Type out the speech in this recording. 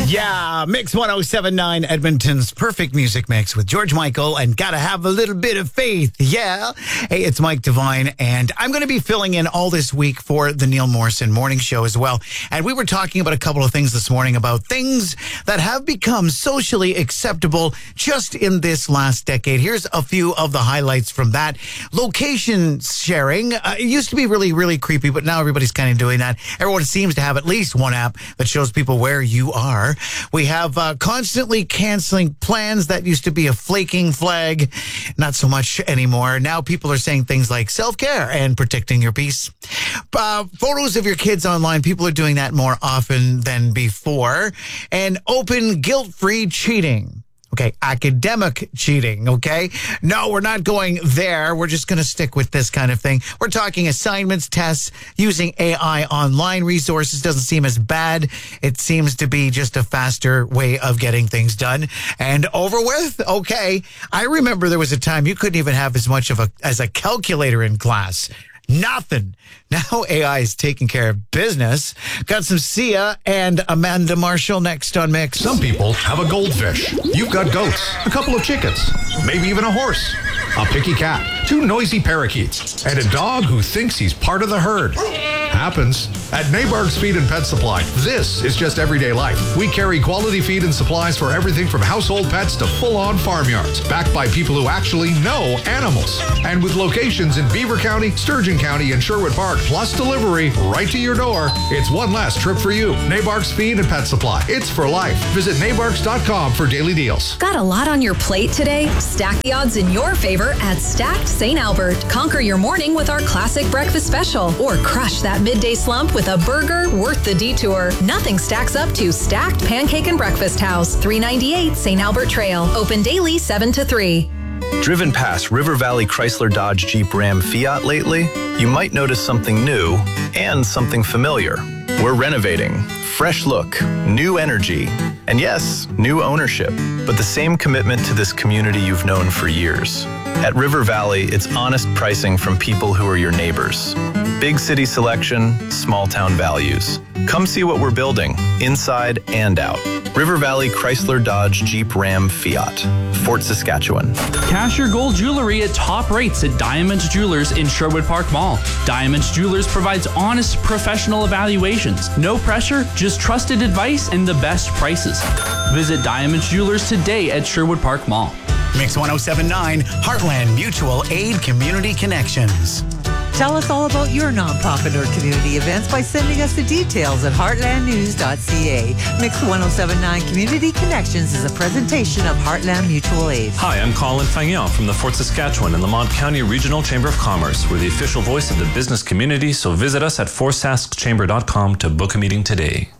Yeah, Mix 107.9, Edmonton's perfect music mix with George Michael and Gotta Have a Little Bit of Faith. Yeah. Hey, it's Mike Devine, and I'm going to be filling in all this week for the Neil Morrison Morning Show as well. And we were talking about a couple of things this morning about things that have become socially acceptable just in this last decade. Here's a few of the highlights from that. Location sharing. It used to be really, really creepy, but now everybody's kind of doing that. Everyone seems to have at least one app that shows people where you are. We have constantly canceling plans. That used to be a flaking flag. Not so much anymore. Now people are saying things like self-care and protecting your peace. Photos of your kids online. People are doing that more often than before. And open guilt-free cheating. Okay, academic cheating, okay? No, we're not going there. We're just going to stick with this kind of thing. We're talking assignments, tests, using AI online resources. Doesn't seem as bad. It seems to be just a faster way of getting things done and over with. Okay, I remember there was a time you couldn't even have as much of as a calculator in class. Nothing. Now AI is taking care of business. Got some Sia and Amanda Marshall next on Mix. Some people have a goldfish. You've got goats, a couple of chickens, maybe even a horse, a picky cat, 2 noisy parakeets, and a dog who thinks he's part of the herd. Happens. At Nabarg's Feed and Pet Supply, this is just everyday life. We carry quality feed and supplies for everything from household pets to full-on farmyards, backed by people who actually know animals. And with locations in Beaver County, Sturgeon County, and Sherwood Park, plus delivery right to your door, it's one less trip for you. Nabarg's Feed and Pet Supply. It's for life. Visit nabargs.com for daily deals. Got a lot on your plate today? Stack the odds in your favor at Stacked St. Albert. Conquer your morning with our classic breakfast special, or crush that midday slump with a burger worth the detour. Nothing stacks up to Stacked Pancake and Breakfast House, 398 St. Albert Trail. Open daily 7 to 3. Driven past River Valley Chrysler Dodge Jeep Ram Fiat lately? You might notice something new and something familiar. We're renovating. Fresh look, new energy, and yes, new ownership, but the same commitment to this community you've known for years. At River Valley, it's honest pricing from people who are your neighbors. Big city selection, small town values. Come see what we're building, inside and out. River Valley Chrysler Dodge Jeep Ram Fiat, Fort Saskatchewan. Cash your gold jewelry at top rates at Diamonds Jewelers in Sherwood Park Mall. Diamonds Jewelers provides honest, professional evaluations. No pressure, just trusted advice and the best prices. Visit Diamonds Jewelers today at Sherwood Park Mall. Mix 107.9, Heartland Mutual Aid Community Connections. Tell us all about your nonprofit or community events by sending us the details at heartlandnews.ca. Mix 107.9 Community Connections is a presentation of Heartland Mutual Aid. Hi, I'm Colin Fagnon from the Fort Saskatchewan and Lamont County Regional Chamber of Commerce. We're the official voice of the business community, so visit us at forsaskchamber.com to book a meeting today.